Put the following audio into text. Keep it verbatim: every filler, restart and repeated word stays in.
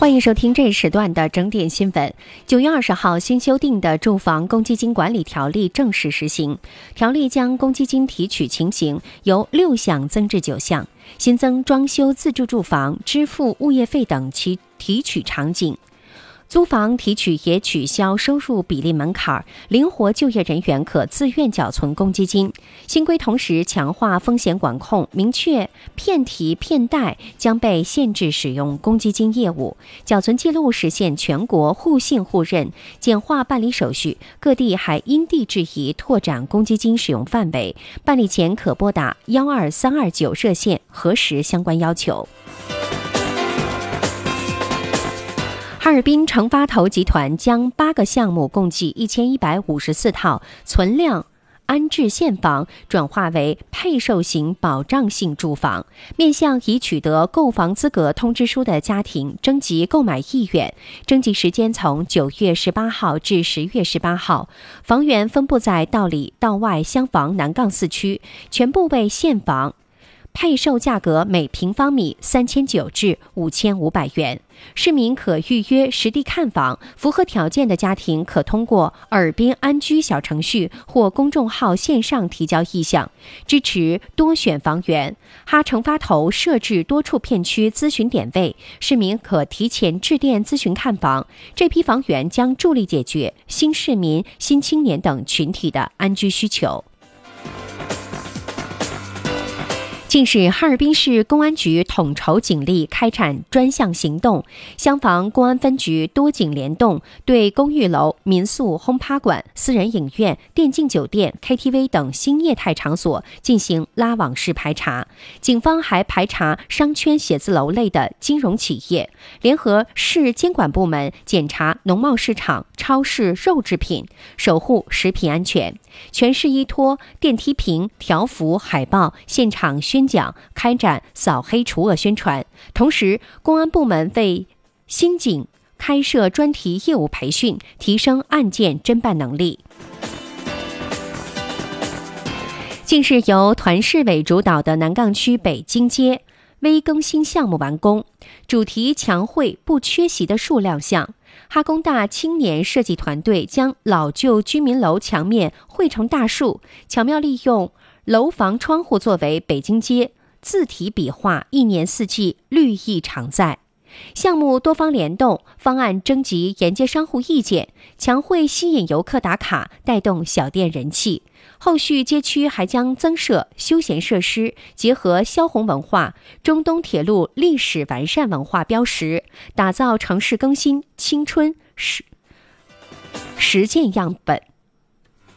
欢迎收听这一时段的整点新闻。九月二十号，新修订的住房公积金管理条例正式实行。条例将公积金提取情形由六项增至九项，新增装修自住住房支付物业费等其提取场景。租房提取也取消收入比例门槛，灵活就业人员可自愿缴存公积金。新规同时强化风险管控，明确骗提骗贷将被限制使用公积金业务，缴存记录实现全国互信互认，简化办理手续。各地还因地制宜拓展公积金使用范围，办理前可拨打一二三二九热线核实相关要求。哈尔滨成发投集团将八个项目共计一千一百五十四套存量安置现房转化为配售型保障性住房，面向已取得购房资格通知书的家庭征集购买意愿，征集时间从九月十八号至十月十八号，房源分布在道里、道外厢房南杠四区，全部为现房。配售价格每平方米三千九至五千五百元，市民可预约实地看房，符合条件的家庭可通过尔滨安居小程序或公众号线上提交意向，支持多选房源。哈成发投设置多处片区咨询点位，市民可提前致电咨询看房，这批房源将助力解决新市民、新青年等群体的安居需求。近日，哈尔滨市公安局统筹警力开展专项行动，厢房公安分局多警联动，对公寓楼、民宿、轰趴馆、私人影院、电竞酒店、K T V 等新业态场所进行拉网式排查。警方还排查商圈写字楼类的金融企业，联合市监管部门检查农贸市场、超市肉制品，守护食品安全。全市依托电梯屏、条幅、海报、现场宣讲开展扫黑除恶宣传，同时公安部门为新警开设专题业务培训，提升案件侦办能力。近日，由团市委主导的南岗区北京街微更新项目完工，主题墙绘不缺席的数量项。哈工大青年设计团队将老旧居民楼墙面绘成大树，巧妙利用楼房窗户作为北京街字体笔画，一年四季绿意常在。项目多方联动，方案征集沿街商户意见，墙绘吸引游客打卡，带动小店人气。后续街区还将增设休闲设施，结合萧红文化、中东铁路历史完善文化标识，打造城市更新青春实实践样本。